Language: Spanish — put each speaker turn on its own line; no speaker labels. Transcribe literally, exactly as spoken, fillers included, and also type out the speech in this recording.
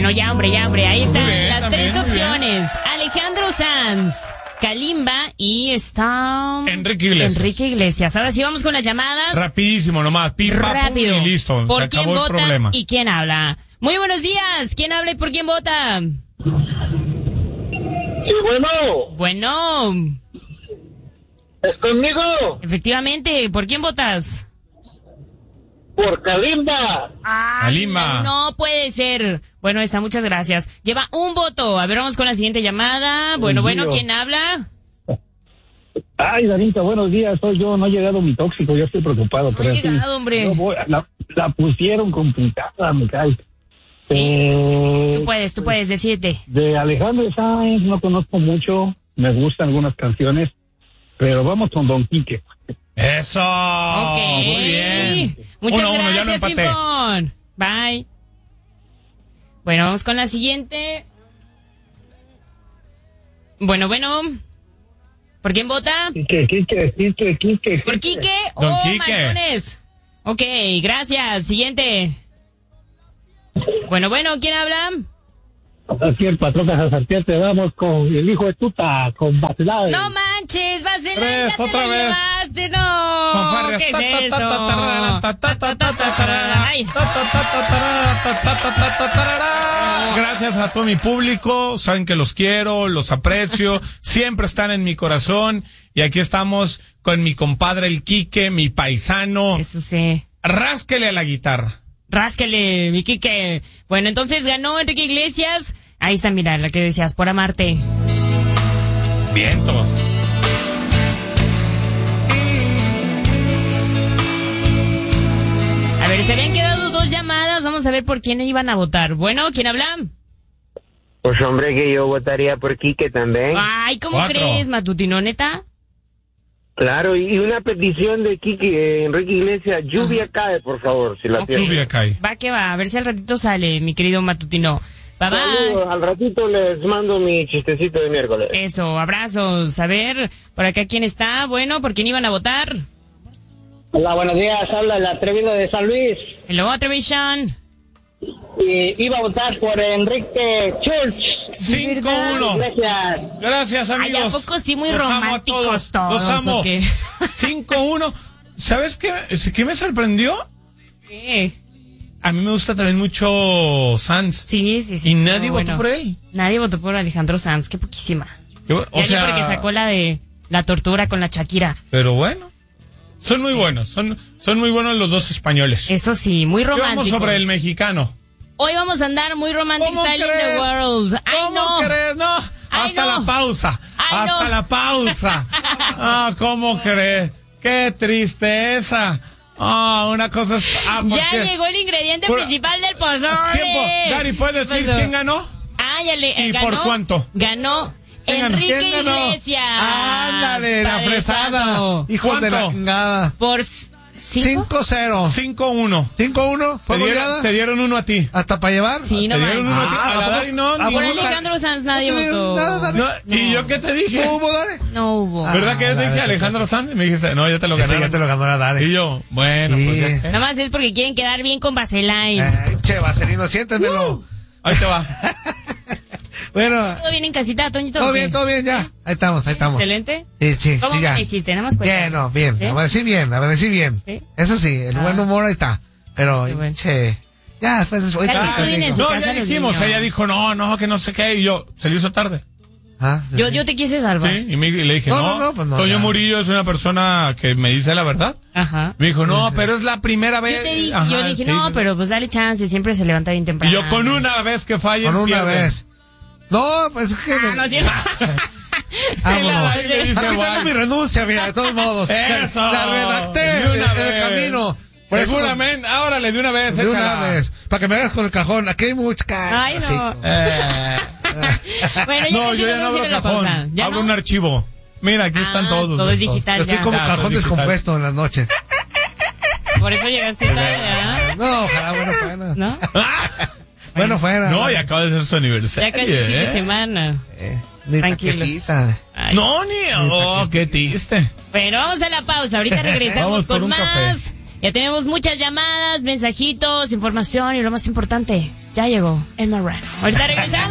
Bueno, ya, hombre, ya, hombre. Ahí están
bien,
las
también,
tres opciones.
bien.
Alejandro Sanz, Kalimba y está...
Enrique Iglesias.
Enrique Iglesias. Ahora sí vamos con las llamadas.
Rapidísimo nomás. Pim, pam, pum,
Rápido.
y listo.
¿Por
Se
quién
acabó el
vota
problema.
y quién habla? Muy buenos días. ¿Quién habla y por quién vota?
Sí, bueno.
Bueno,
¿Es conmigo?
efectivamente. ¿Por quién votas?
Por Kalimba.
Ay,
Kalimba.
no puede ser. Bueno, está, muchas gracias. Lleva un voto. A ver, vamos con la siguiente llamada. Bueno,
Dios
bueno,
mío.
¿quién habla?
Ay, Danita, buenos días. Soy yo. No ha llegado mi tóxico. Yo estoy preocupado.
No
pero
ha
sí,
llegado, hombre.
no voy- la, la pusieron complicada, me cae.
Sí.
Eh,
Tú puedes, tú puedes, decirte.
de Alejandro Sanz no conozco mucho. Me gustan algunas canciones. Pero vamos con Don Quique.
Eso.
Ok.
Muy bien.
Muchas
Uno, uno, ya lo
gracias,
empaté.
Pimpón. Bye. Bueno, vamos con la siguiente. Bueno, bueno. ¿Por quién vota?
Quique, Quique, Quique, Quique.
¿Por Quique
Don
o
Quique.
Mayones? Ok, gracias. Siguiente. Bueno, bueno, ¿quién habla?
Aquí el patrón de Jazarpiete. Vamos con el hijo de Tuta, con Bacelade.
No manches, vas de
Tres,
ya te
otra
la
vez.
llevaste, no.
Fanfarrias.
¿Qué
Ta,
es
ta, ta, ta, tarara,
eso?
ta, ta, ta, ta, ta, tarara,
Ay.
ta, ta, ta, ta, tarara, ta, ta, ta, ta, ta, tarara. Gracias a todo mi público, saben que los quiero, los aprecio, siempre están en mi corazón y aquí estamos con mi compadre el Quique, mi paisano.
Eso sí.
Rásquele a la guitarra.
Rásquele, mi Quique. Bueno, entonces ganó Enrique Iglesias. Ahí está, mira, la que decías, por amarte.
Vientos.
A ver, se habían quedado dos llamadas. Vamos a ver por quién iban a votar. Bueno, ¿quién habla?
Pues hombre, que yo votaría por Quique también.
Ay, ¿cómo
Cuatro.
crees, matutino, neta?
Claro, y una petición de Quique, eh, Enrique Iglesias, lluvia cae, por favor, si la
Ok.
tiene.
Lluvia cae.
Va que va, a ver si al ratito sale, mi querido matutino. Bye bye.
Saludos, al ratito les mando mi chistecito de miércoles.
Eso, abrazos. A ver, por acá quién está. Bueno, ¿por quién iban a votar?
Hola, buenos días. Habla el atrevido de San Luis.
Hello, Atrevision.
Y iba a votar por Enrique Church.
cinco uno.
Gracias.
Gracias, amigos.
Ay, ¿a poco sí muy
Los amo a
románticos
todos. Los
todos,
amo.
o qué?
cinco uno. ¿Sabes qué, qué me sorprendió?
¿Qué?
A mí me gusta también mucho Sanz.
Sí, sí, sí.
Y nadie
pero
votó
bueno,
por él.
Nadie votó por Alejandro Sanz, qué poquísima.
Yo- O
Ya ni
sea,
porque sacó la de la tortura con la Shakira.
pero bueno. Son muy buenos. Son, son muy buenos los dos españoles.
Eso sí, muy
¿Qué vamos
románticos.
sobre el mexicano?
Hoy vamos a andar muy romantic
¿Cómo
style in the
crees?
world. Ay,
¿Cómo
no.
crees? No.
Ay,
Hasta
no.
la pausa.
Ay,
Hasta
no.
la pausa. Ah, ¿cómo crees? Qué tristeza. Ah, una cosa es... Ah,
Ya
porque-
llegó el ingrediente
Por-
principal del pozole.
Tiempo. Gary, ¿puedes decir
Pasó.
quién ganó?
Ah, ya le
¿Y
ganó,
por cuánto?
Ganó
¿Quién ganó?
Enrique
¿Quién ganó?
Iglesias.
Ándale, la fresada.
Padezado.
Hijos de la
¿Cuánto?
chingada.
Por s- cinco.
cinco cero.
cinco uno.
cinco uno. ¿Fue
Te dieron,
goleada?
te dieron uno a ti.
¿Hasta para llevar?
Sí, no
Te dieron uno a ti.
manches.
Ah,
A la
¿a poco?
Dari no.
¿A
ni
poco?
Por
uno.
Alejandro Sanz nadie
¿No te dieron
votó.
nada, Dani?
No, ¿y yo qué te dije?
¿No hubo, Dare?
No hubo.
¿Verdad que yo te
Ah,
dije
dale,
Alejandro Sanz? Y me dijiste, no, ya te lo
Ese
ganaron.
ya te lo ganó la Dare.
Y yo, bueno,
Sí.
pues ya. ¿eh?
Nada más es porque quieren quedar bien con Vaseline.
Eh, che, Vaselino, siéntemelo.
Ahí te va.
Bueno,
¿Todo bien en casita, Toñito?
todo
¿O qué?
bien, todo bien, ya. Ahí estamos, ahí estamos.
Excelente.
Sí, sí,
¿Cómo
sí, ya.
amaneciste? Nada más cuéntame.
Bien, no, bien.
¿Sí?
Amanecí bien, amanecí bien.
¿Sí?
Eso sí, el
Ah.
buen humor ahí está. Pero,
Qué bueno.
che, ya después de ahorita
Tal vez
te
estudien
digo.
en su
No,
casa
ya
los
dijimos,
niños.
ella dijo, no, no, que no sé qué, y yo, se le hizo tarde.
Ah,
Yo, yo te quise salvar.
Sí, y, me- y le dije,
No,
no,
no, no, pues no,
Toño
ya.
Murillo es una persona que me dice la verdad.
Ajá.
Me dijo, no, pero es la primera vez.
Yo te dije,
Ajá,
yo le dije,
sí.
no, pero pues dale chance, siempre se levanta bien
Y
temprano.
yo, con una vez que falle,
Con una
pierde.
vez. No, pues es que...
Ah, no, sí es...
Vámonos.
Ahí le dice,
Aquí tengo
guay.
mi renuncia, mira, de todos modos.
Eso.
La redacté
De una
en el
vez.
camino. Por eso-
Seguramente, órale, de una vez,
De una
échala.
vez. Para que me hagas con el cajón. Aquí hay mucha...
Ay, no.
Así.
Eh,
Bueno, ya
no,
casi
yo ya
nos
no
vamos a ir
abro
a la
cajón,
pausa. ¿Ya
abro
no?
un archivo. Mira, aquí están
Ah,
todos.
todo es
estos.
digital.
Estoy
ya.
como
Ya,
cajón
soy digital.
descompuesto en las noches.
Por eso llegaste tarde, ¿ah?
No, ojalá, bueno fuera.
¿No?
Bueno fuera.
No, y acaba de ser su aniversario.
Ya casi es fin de
¿eh?
semana.
Eh, ni
Tranquilos.
taquetita.
Ay.
No, ni, oh, qué triste.
Bueno, vamos a la pausa. Ahorita regresamos
Vamos por
con
un
más
café.
Ya tenemos muchas llamadas, mensajitos, información y lo más importante, ya llegó el marrano. Ahorita regresamos.